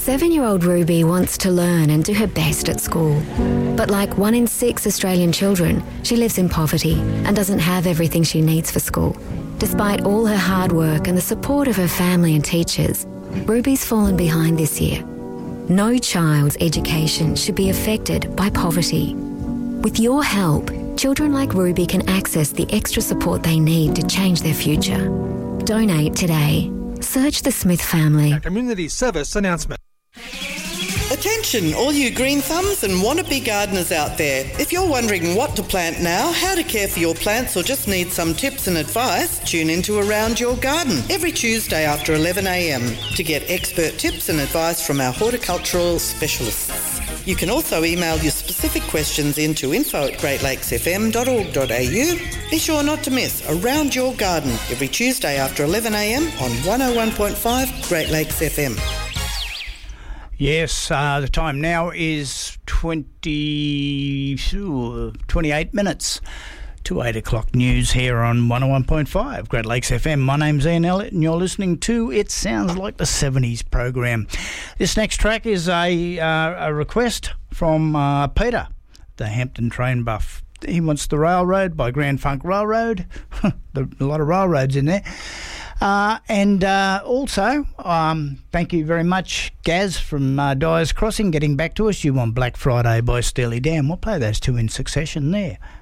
7-year-old Ruby wants to learn and do her best at school. But like 1 in 6 Australian children, she lives in poverty and doesn't have everything she needs for school. Despite all her hard work and the support of her family and teachers, Ruby's fallen behind this year. No child's education should be affected by poverty. With your help, children like Ruby can access the extra support they need to change their future. Donate today. Search the Smith family. A community service announcement. Attention, all you green thumbs and wannabe gardeners out there. If you're wondering what to plant now, how to care for your plants, or just need some tips and advice, tune into Around Your Garden every Tuesday after 11 a.m. to get expert tips and advice from our horticultural specialists. You can also email your specific questions into info@greatlakesfm.org.au. Be sure not to miss Around Your Garden every Tuesday after 11 a.m. on 101.5 Great Lakes FM. Yes, the time now is 28 minutes to 8 o'clock news here on 101.5 Great Lakes FM. My name's Ian Elliott and you're listening to It Sounds Like the 70s program. This next track is a request from Peter, the Hampton train buff. He wants The Railroad by Grand Funk Railroad. A lot of railroads in there. And also, thank you very much, Gaz from Dyer's Crossing, getting back to us. You want Black Friday by Steely Dan. We'll play those two in succession there.